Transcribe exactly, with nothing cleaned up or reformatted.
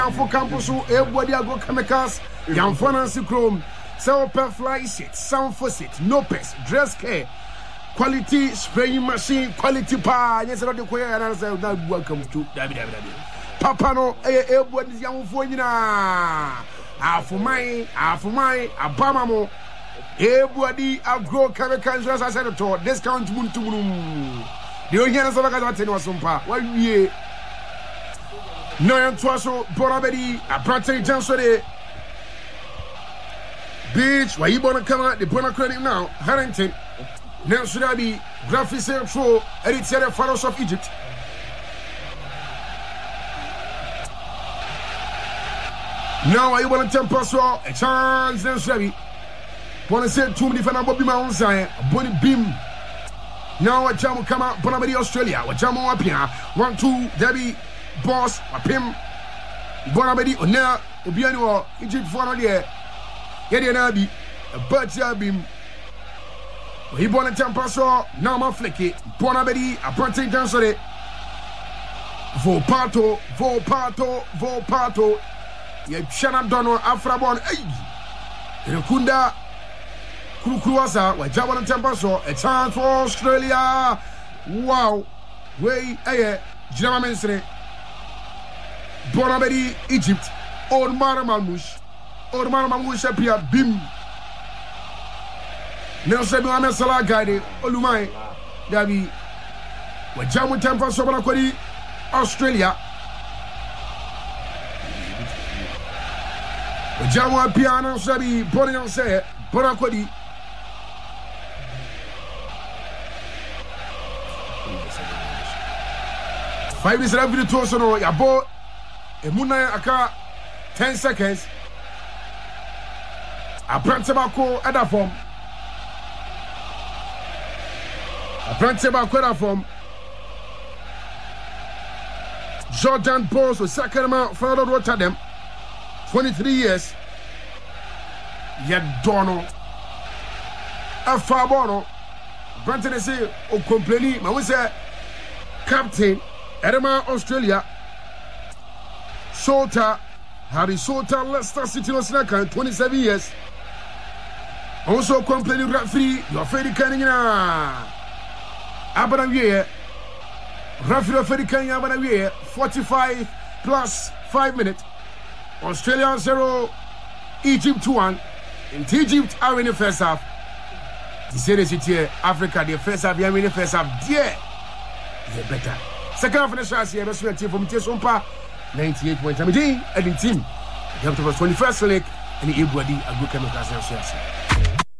for campus, everybody go chemicals, young finance chrome, sell per fly seat, sound faucet, no pest, dress care, quality spraying machine, quality power. Yes, I don't and I say, welcome to W W W. Papa no, everybody is young for you now. Ah, for my, ah, for my, Abamamo. Everybody grow chemicals, as I said, at all. Discount moon to moon. The only answer I got to was some part. Well, yeah. No, I'm so Borabedi, a Pratt Johnson. Beach, why you want to come out the Bona credit now? Harrington. Now should I be graphic for Eritrea Pharaohs of Egypt? Now I want to tell Pastor a chance. Now should I be want to say two minutes for Bobby Mount Zion, Bonnie Beam. Now a jam will come out, Bonabedi Australia, what jam up here. One, two, Debbie. Boss, a pim, Bonabedi, or now, the Biano, Egypt for a year. Yet, Nabi, a bird beam. He born a temper saw, now my flicky, Bonabedi, a protein dancer. Volpato, Volpato, Volpato. Ye Shannon Dono, Afrabon, eh. Kunda, Krukuasa, where Javan temper saw, a chance for Australia. Wow, way, eh, German. Bonabedi, Egypt, Old Maramalmush, Old Maramalmush appear, Bim. Nelson Mohamed Salah Guide, Olumai, Davi, where Jamu Temple Sobanakodi, Australia. Jamu Piano Sabi, Bonian say, Bonakodi. Five minutes left to Tosono, Yabo. Emuna aka ten seconds. Aprante bako ada form. Aprante bako ada form. Jordan Bowles was second man for Rotterdam. twenty-three years. Yet Dono. Afabono. Aprante say o complaining. Ma we say captain Edema Australia. Sota, Harry Sota, Leicester City, twenty-seven years. Also complaining referee, you're afraid of coming in. Abanawiye, referee afraid of coming Abanawiye, forty-five plus five minutes. Australia zero, Egypt one. In Egypt, I win the first half. The series here, Africa, the first half, you win the first half. Yeah, they're better. Second half of the show, here, best team from Tesumpa. ninety-eight point seven and the team. You have to twenty-first league and the Ibwadi Agro Chemicals Association.